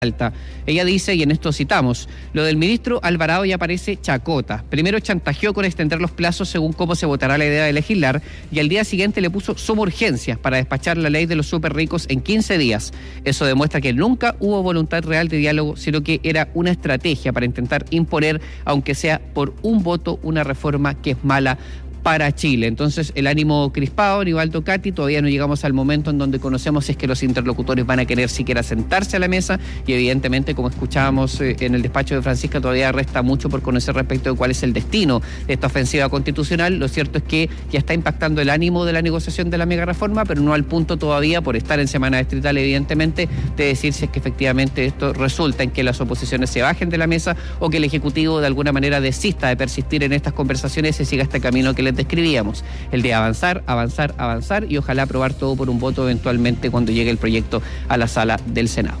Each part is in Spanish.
alta. Ella dice, y en esto citamos, lo del ministro Alvarado ya parece chacota. Primero chantajeó con extender los plazos según cómo se votará la idea de legislar y al día siguiente le puso suma urgencias para despachar la ley de los súper ricos en 15 días. Eso demuestra que nunca hubo voluntad real de diálogo, sino que era una estrategia para intentar imponer, aunque sea por un voto, una reforma que es mala para Chile. Entonces, el ánimo crispado, Nivaldo, Katy, todavía no llegamos al momento en donde conocemos si es que los interlocutores van a querer siquiera sentarse a la mesa y evidentemente, como escuchábamos en el despacho de Francisca, todavía resta mucho por conocer respecto de cuál es el destino de esta ofensiva constitucional. Lo cierto es que ya está impactando el ánimo de la negociación de la mega reforma, pero no al punto todavía, por estar en semana distrital evidentemente, de decir si es que efectivamente esto resulta en que las oposiciones se bajen de la mesa o que el Ejecutivo de alguna manera desista de persistir en estas conversaciones y siga este camino que les describíamos, el de avanzar y ojalá aprobar todo por un voto eventualmente cuando llegue el proyecto a la sala del Senado.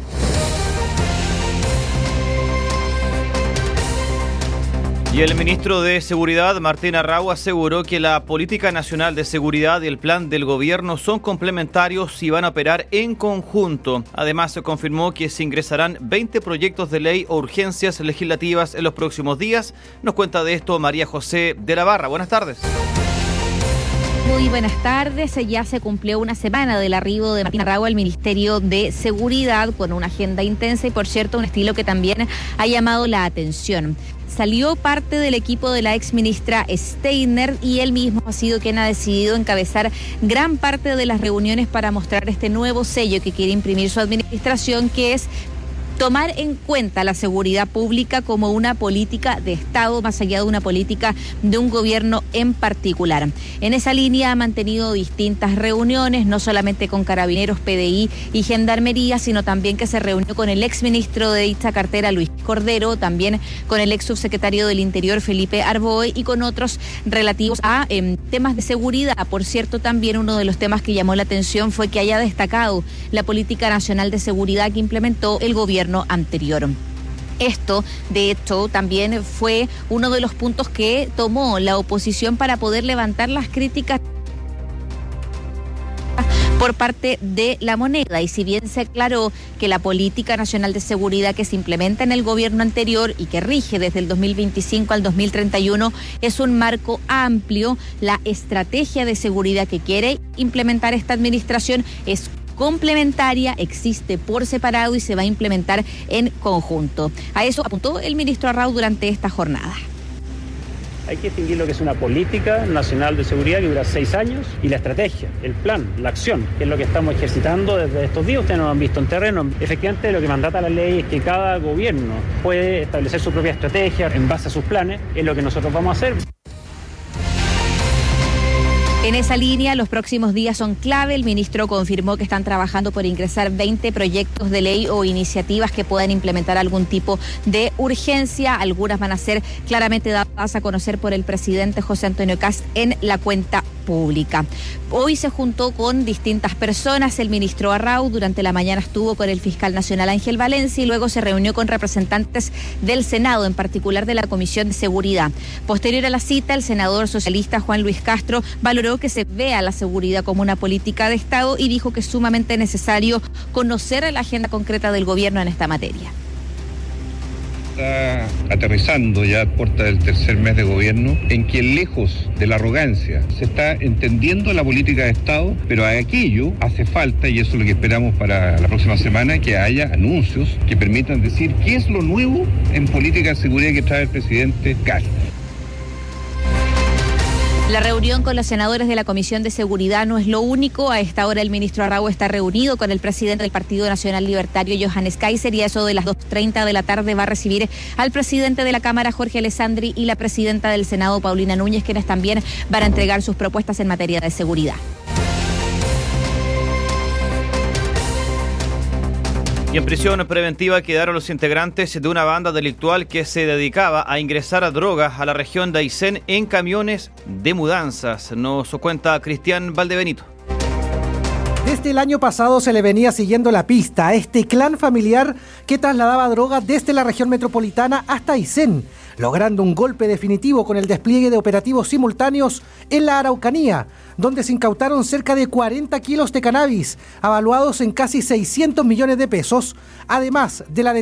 Y el ministro de Seguridad, Martín Arrau, aseguró que la política nacional de seguridad y el plan del gobierno son complementarios y van a operar en conjunto. Además, se confirmó que se ingresarán 20 proyectos de ley o urgencias legislativas en los próximos días. Nos cuenta de esto María José de la Barra. Buenas tardes. Muy buenas tardes. Ya se cumplió una semana del arribo de Martín Arrau al Ministerio de Seguridad con una agenda intensa y, por cierto, un estilo que también ha llamado la atención. Salió parte del equipo de la exministra Steiner y él mismo ha sido quien ha decidido encabezar gran parte de las reuniones para mostrar este nuevo sello que quiere imprimir su administración, que es tomar en cuenta la seguridad pública como una política de Estado, más allá de una política de un gobierno en particular. En esa línea ha mantenido distintas reuniones, no solamente con Carabineros, PDI y Gendarmería, sino también que se reunió con el exministro de dicha cartera, Luis Cordero, también con el ex subsecretario del Interior, Felipe Arboe, y con otros relativos a temas de seguridad. Por cierto, también uno de los temas que llamó la atención fue que haya destacado la política nacional de seguridad que implementó el gobierno anterior. Esto, de hecho, también fue uno de los puntos que tomó la oposición para poder levantar las críticas por parte de La Moneda. Y si bien se aclaró que la política nacional de seguridad que se implementa en el gobierno anterior y que rige desde el 2025 al 2031 es un marco amplio, la estrategia de seguridad que quiere implementar esta administración es complementaria, existe por separado y se va a implementar en conjunto. A eso apuntó el ministro Arrau durante esta jornada. Hay que distinguir lo que es una política nacional de seguridad que dura 6 años y la estrategia, el plan, la acción, que es lo que estamos ejercitando desde estos días. Ustedes no lo han visto en terreno. Efectivamente, lo que mandata la ley es que cada gobierno puede establecer su propia estrategia en base a sus planes. Es lo que nosotros vamos a hacer. En esa línea, los próximos días son clave. El ministro confirmó que están trabajando por ingresar 20 proyectos de ley o iniciativas que puedan implementar algún tipo de urgencia. Algunas van a ser claramente dadas a conocer por el presidente José Antonio Kast en la cuenta pública. Hoy se juntó con distintas personas. El ministro Arrau durante la mañana estuvo con el fiscal nacional Ángel Valencia y luego se reunió con representantes del Senado, en particular de la Comisión de Seguridad. Posterior a la cita, el senador socialista Juan Luis Castro valoró que se vea la seguridad como una política de Estado y dijo que es sumamente necesario conocer la agenda concreta del gobierno en esta materia. Está aterrizando ya a puerta del tercer mes de gobierno, en que lejos de la arrogancia se está entendiendo la política de Estado, pero a aquello hace falta, y eso es lo que esperamos para la próxima semana, que haya anuncios que permitan decir qué es lo nuevo en política de seguridad que trae el presidente Kast. La reunión con los senadores de la Comisión de Seguridad no es lo único. A esta hora el ministro Arrau está reunido con el presidente del Partido Nacional Libertario, Johannes Kaiser, y a eso de las 2:30 de la tarde va a recibir al presidente de la Cámara, Jorge Alessandri, y la presidenta del Senado, Paulina Núñez, quienes también van a entregar sus propuestas en materia de seguridad. Y en prisión preventiva quedaron los integrantes de una banda delictual que se dedicaba a ingresar a drogas a la región de Aysén en camiones de mudanzas. Nos cuenta Cristian Valdebenito. Desde el año pasado se le venía siguiendo la pista a este clan familiar que trasladaba droga desde la región metropolitana hasta Aysén, logrando un golpe definitivo con el despliegue de operativos simultáneos en la Araucanía, donde se incautaron cerca de 40 kilos de cannabis, avaluados en casi 600 millones de pesos, además de la